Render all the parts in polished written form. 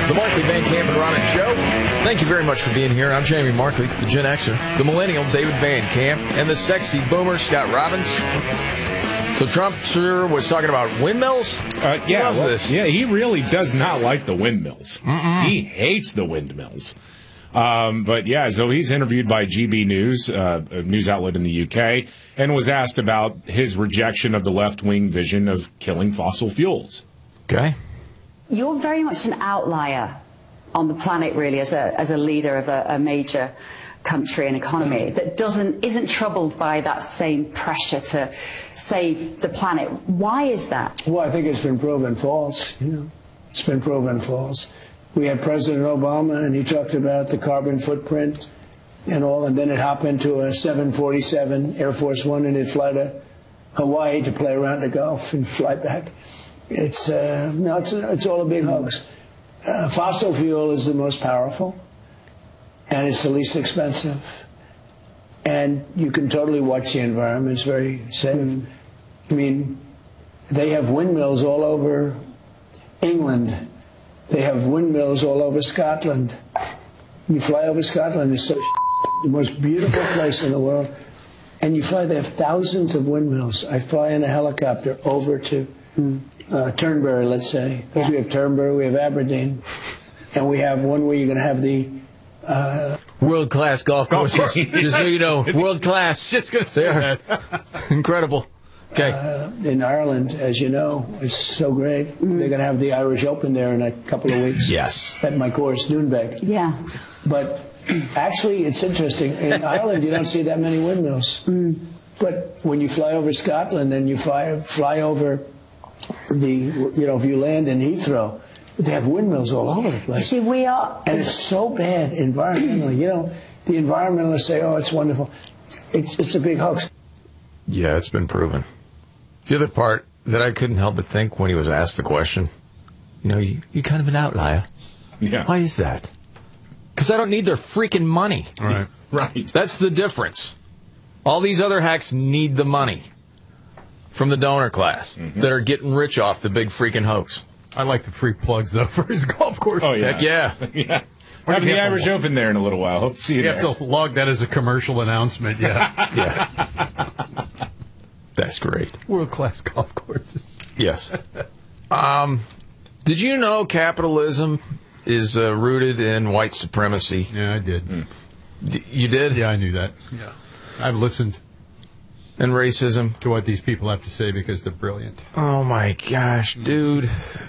The Markley, Van Camp, and Ronan Show. Thank you very much for being here. I'm Jamie Markley, the Gen Xer, the Millennial, David Van Camp, and the sexy boomer, Scott Robbins. So Trump sure was talking about windmills? He loves this. Yeah, he really does not like the windmills. He hates the windmills. But yeah, so he's interviewed by GB News, a news outlet in the UK, and was asked about his rejection of the left-wing vision of killing fossil fuels. Okay. You're very much an outlier on the planet, really, as a leader of a major country and economy that isn't troubled by that same pressure to save the planet. Why is that? Well, I think it's been proven false. It's been proven false. We had President Obama, and he talked about the carbon footprint and all, and then it hopped into a 747 Air Force One, and it'd fly to Hawaii to play around the Gulf and fly back. It's all a big hoax. Fossil fuel is the most powerful, and it's the least expensive. And you can totally watch the environment. It's very safe. I mean, they have windmills all over England. They have windmills all over Scotland. You fly over Scotland, it's the most beautiful place in the world. And you fly, they have thousands of windmills. I fly in a helicopter over to Turnberry, let's say, because we have Turnberry, we have Aberdeen, and we have one where you're going to have the world-class golf courses. Just so you know, world-class. Just going to say that. Incredible. Okay. In Ireland, as you know, it's so great. They're going to have the Irish Open there in a couple of weeks. Yes. At my course, Doonbeg. Yeah. But actually, it's interesting. In Ireland, you don't see that many windmills. But when you fly over Scotland and you fly over if you land in Heathrow, they have windmills all over the place. See, we are... And it's so bad environmentally. The environmentalists say, oh, it's wonderful. It's a big hoax. Yeah, it's been proven. The other part that I couldn't help but think when he was asked the question, you're kind of an outlier. Yeah. Why is that? Because I don't need their freaking money. Right. Right. That's the difference. All these other hacks need the money from the donor class that are getting rich off the big freaking hoax. I like the free plugs, though, for his golf course. Oh, yeah. Heck yeah. Yeah. We're having the Irish Open there in a little while. Hope to see you there. You have to log that as a commercial announcement, yeah. Yeah. That's great. World-class golf courses. Yes. Did you know capitalism is rooted in white supremacy? Yeah, I did. You did? Yeah, I knew that. Yeah. I've listened And racism. to what these people have to say because they're brilliant. Oh, my gosh, dude.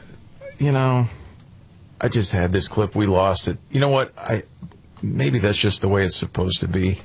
I just had this clip. We lost it. You know what? Maybe that's just the way it's supposed to be.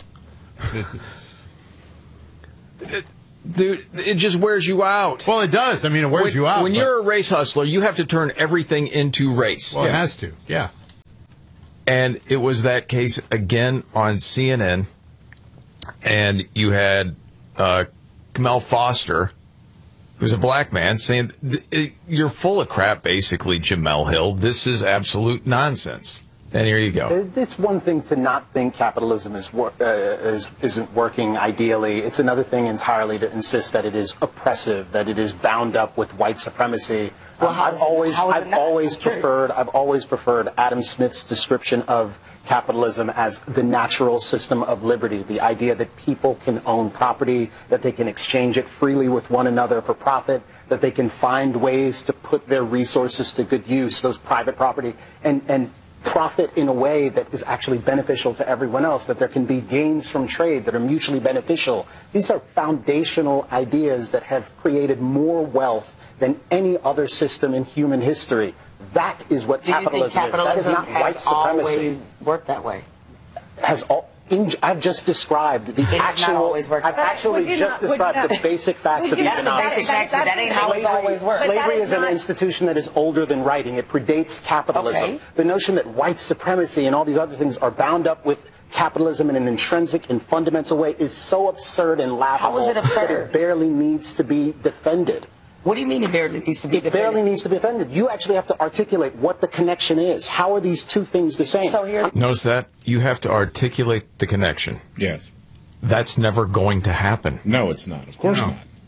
Dude, it just wears you out. Well, it does. I mean, it wears you out. When you're a race hustler, you have to turn everything into race. Well, it has to, yeah. And it was that case again on CNN. And you had Kamel Foster, who's a black man, saying, you're full of crap, basically, Jamel Hill. This is absolute nonsense. And here you go. It's one thing to not think capitalism isn't working ideally. It's another thing entirely to insist that it is oppressive, that it is bound up with white supremacy. Well, I've always preferred Adam Smith's description of capitalism as the natural system of liberty, the idea that people can own property, that they can exchange it freely with one another for profit, that they can find ways to put their resources to good use, those private property, and profit in a way that is actually beneficial to everyone else, that there can be gains from trade that are mutually beneficial. These are foundational ideas that have created more wealth than any other system in human history. That is what capitalism is. That is not white supremacy. Always worked that way. I've just described the actual. I've actually just described the basic facts of economics. That's the basic facts, but that ain't how it's always worked. Slavery is an institution that is older than writing. It predates capitalism. Okay. The notion that white supremacy and all these other things are bound up with capitalism in an intrinsic and fundamental way is so absurd and laughable. How is it absurd? That it barely needs to be defended. What do you mean it barely needs to be defended? It barely needs to be defended. You actually have to articulate what the connection is. How are these two things the same? So here's Notice that? You have to articulate the connection. Yes. That's never going to happen. No, it's not. Of course not.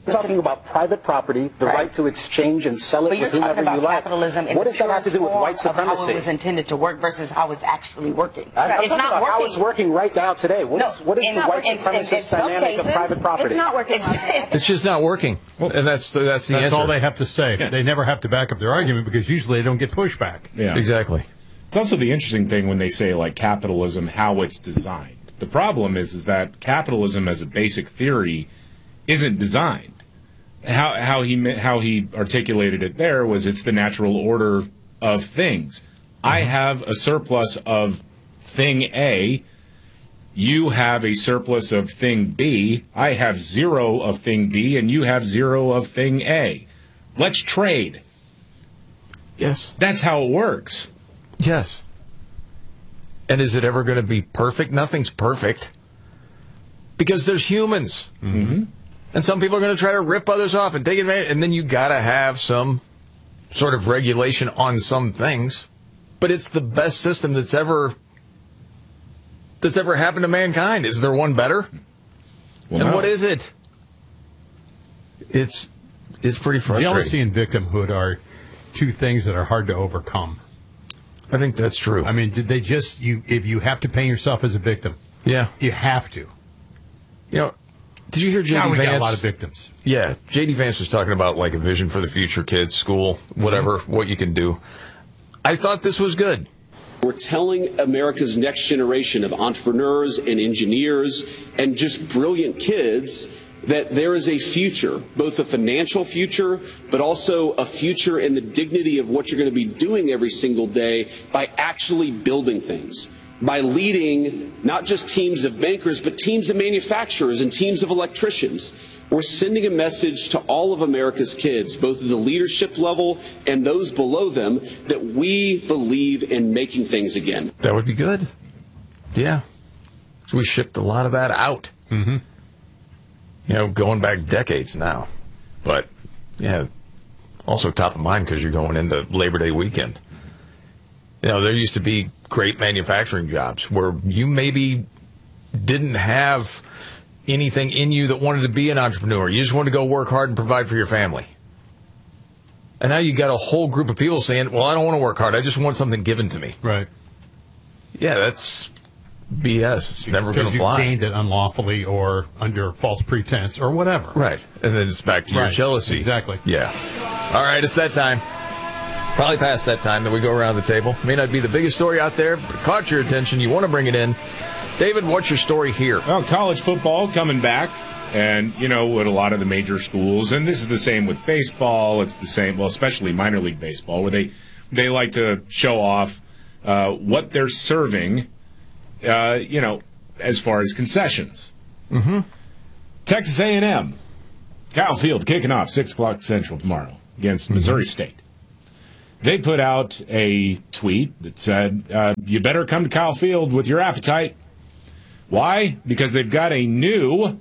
We're talking about private property, the right to exchange and sell it But you're with whomever talking about you like. capitalism in What the does that have to do with white purest form of how supremacy? it was intended to work versus how it's actually working. I'm It's talking not about working. how it's working right now today. What is the white supremacist dynamic of private property? It's not working. It's just not working, and that's the answer. That's all they have to say. They never have to back up their argument because usually they don't get pushback. Yeah. Exactly. It's also the interesting thing when they say, like, capitalism, how it's designed. The problem is that capitalism as a basic theory isn't designed. How he articulated it there was it's the natural order of things. I have a surplus of thing A. You have a surplus of thing B. I have 0 of thing B, and you have 0 of thing A. Let's trade. Yes. That's how it works. Yes. And is it ever going to be perfect? Nothing's perfect. Because there's humans. Mm-hmm. And some people are going to try to rip others off and take advantage. And then you got to have some sort of regulation on some things. But it's the best system that's ever happened to mankind. Is there one better? Well, and no. what is it? It's pretty frustrating. Jealousy and victimhood are two things that are hard to overcome. I think that's true. I mean, did they just if you have to paint yourself as a victim, yeah, you have to. You know, did you hear J.D. Now we Vance? got a lot of victims. Yeah, J.D. Vance was talking about like a vision for the future, kids, school, whatever, what you can do. I thought this was good. We're telling America's next generation of entrepreneurs and engineers and just brilliant kids that there is a future, both a financial future, but also a future in the dignity of what you're going to be doing every single day by actually building things, by leading not just teams of bankers, but teams of manufacturers and teams of electricians. We're sending a message to all of America's kids, both at the leadership level and those below them, that we believe in making things again. That would be good. Yeah. So we shipped a lot of that out. Mm-hmm. You know, going back decades now. But, yeah, also top of mind because you're going into Labor Day weekend. You know, there used to be great manufacturing jobs where you maybe didn't have anything in you that wanted to be an entrepreneur. You just wanted to go work hard and provide for your family. And now you got a whole group of people saying, well, I don't want to work hard. I just want something given to me. Right. Yeah, that's BS. It's never going to fly. You gained it unlawfully or under false pretense or whatever. Right. And then it's back to your jealousy. Exactly. Yeah. All right, it's that time. Probably past that time that we go around the table. May not be the biggest story out there, but it caught your attention. You want to bring it in. David, what's your story here? Well, college football coming back. And, you know, at a lot of the major schools, and this is the same with baseball, it's the same, well, especially minor league baseball, where they like to show off what they're serving, you know, as far as concessions. Mm-hmm. Texas A&M, Kyle Field kicking off 6 o'clock Central tomorrow against Missouri State. They put out a tweet that said, you better come to Kyle Field with your appetite. Why? Because they've got a new...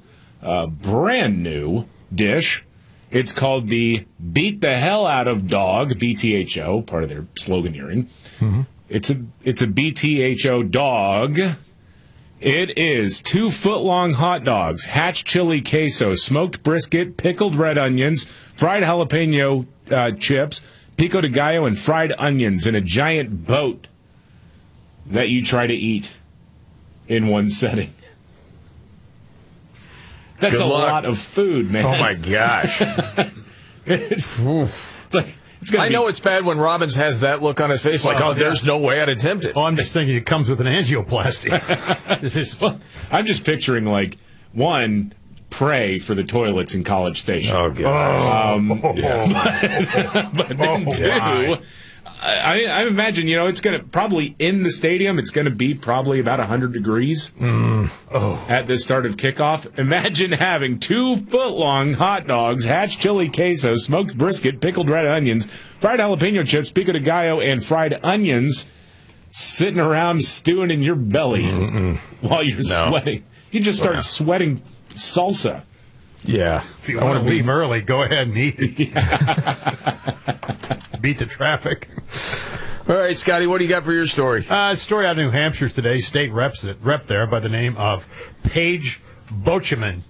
brand new dish. It's called the Beat the Hell Out of Dog, BTHO, part of their sloganeering. Mm-hmm. It's a BTHO dog. It is 2-foot-long hot dogs, hatch chili queso, smoked brisket, pickled red onions, fried jalapeno chips, pico de gallo, and fried onions in a giant boat that you try to eat in one setting. That's Good a luck. lot of food, man. Oh, my gosh. It's like, I know it's bad when Robbins has that look on his face, like, there's no way I'd attempt it. Oh, I'm just thinking it comes with an angioplasty. Well, I'm just picturing, like, one, pray for the toilets in College Station. Oh, God. But then two, I imagine, you know, it's going to probably in the stadium, it's going to be probably about 100 degrees at the start of kickoff. Imagine having 2-foot-long hot dogs, hatch chili queso, smoked brisket, pickled red onions, fried jalapeno chips, pico de gallo, and fried onions sitting around stewing in your belly while you're sweating. You just start sweating salsa. Yeah. If you want to leave early, go ahead and eat it. Beat the traffic. All right, Scotty, what do you got for your story? Story out of New Hampshire today. State rep there by the name of Paige Bocheman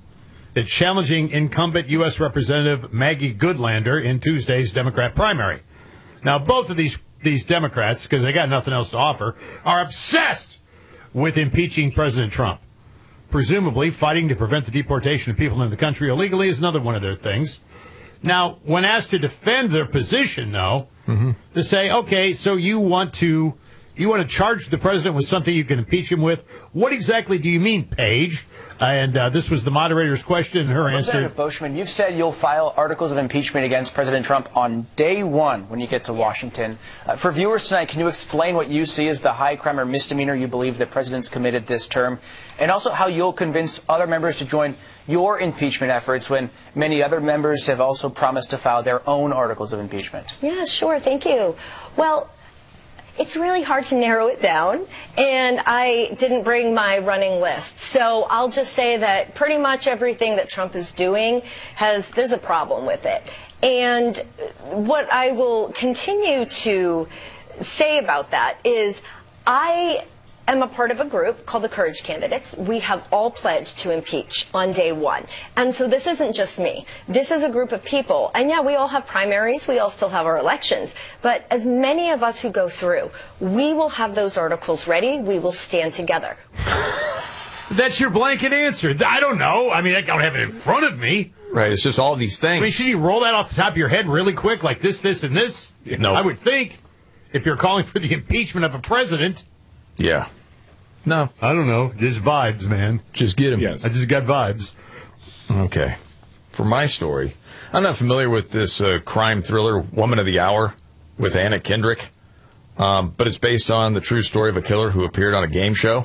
It's challenging incumbent U.S. Representative Maggie Goodlander in Tuesday's Democrat primary. Now, both of these Democrats, because they got nothing else to offer, are obsessed with impeaching President Trump. Presumably, fighting to prevent the deportation of people in the country illegally is another one of their things. Now, when asked to defend their position, though, to say, okay, so you want to charge the president with something you can impeach him with. What exactly do you mean, Paige? And this was the moderator's question, and her answer. Representative Boschman, you've said you'll file articles of impeachment against President Trump on day one when you get to Washington. For viewers tonight, can you explain what you see as the high crime or misdemeanor you believe the president's committed this term, and also how you'll convince other members to join your impeachment efforts when many other members have also promised to file their own articles of impeachment? Yeah, sure. Thank you. Well, it's really hard to narrow it down, and I didn't bring my running list. So I'll just say that pretty much everything that Trump is doing there's a problem with it. And what I will continue to say about that is I am a part of a group called the Courage Candidates. We have all pledged to impeach on day one. And so this isn't just me. This is a group of people. And yeah, we all have primaries. We all still have our elections. But as many of us who go through, we will have those articles ready. We will stand together. That's your blanket answer. I don't know. I mean, I don't have it in front of me. Right, it's just all these things. I mean, should you roll that off the top of your head really quick, like this, and this? No. I would think, if you're calling for the impeachment of a president. Yeah. No. I don't know. Just vibes, man. Just get him. Yes. I just got vibes. Okay. For my story, I'm not familiar with this crime thriller, Woman of the Hour, with Anna Kendrick, but it's based on the true story of a killer who appeared on a game show.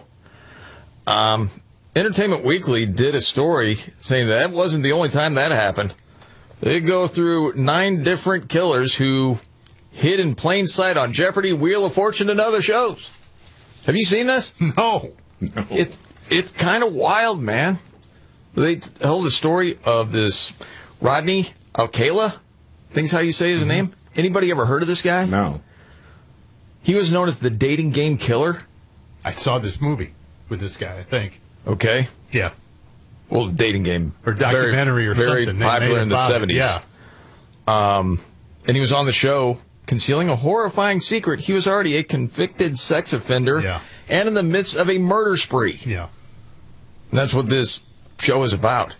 Entertainment Weekly did a story saying that wasn't the only time that happened. They go through 9 different killers who hid in plain sight on Jeopardy, Wheel of Fortune, and other shows. Have you seen this? No. It's kind of wild, man. They tell the story of this Rodney Alcala. I think's how you say his name. Anybody ever heard of this guy? No. He was known as the dating game killer. I saw this movie with this guy, I think. Okay. Yeah. Well, dating game. Or documentary or very something. Very popular in the 70s. Yeah. And he was on the show concealing a horrifying secret. He was already a convicted sex offender and in the midst of a murder spree. Yeah. And that's what this show is about.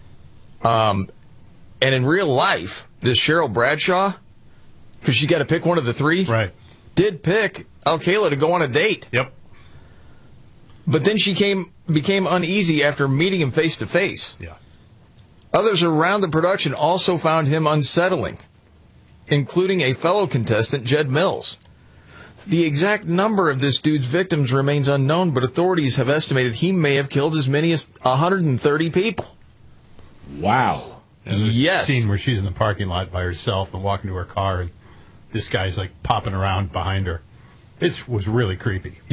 And in real life, this Cheryl Bradshaw, because she got to pick one of the 3, right, did pick Alcala to go on a date. Yep. But then she became uneasy after meeting him face to face. Yeah. Others around the production also found him unsettling, including a fellow contestant, Jed Mills. The exact number of this dude's victims remains unknown, but authorities have estimated he may have killed as many as 130 people. Wow. And there's yes. a scene where she's in the parking lot by herself and walking to her car, and this guy's like popping around behind her. It was really creepy.